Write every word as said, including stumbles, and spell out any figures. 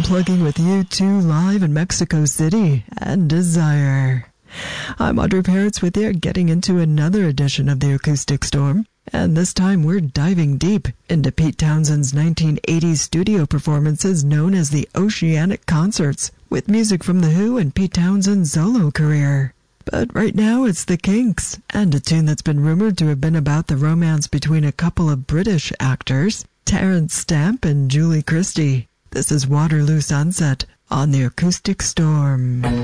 unplugging with U two live in Mexico City and Desire. I'm Audrey Parrots with you, getting into another edition of the Acoustic Storm, and this time we're diving deep into Pete Townshend's nineteen eighties studio performances known as the Oceanic Concerts, with music from The Who and Pete Townshend's solo career. But right now it's the Kinks, and a tune that's been rumored to have been about the romance between a couple of British actors, Terence Stamp and Julie Christie. This is Waterloo Sunset on the Acoustic Storm.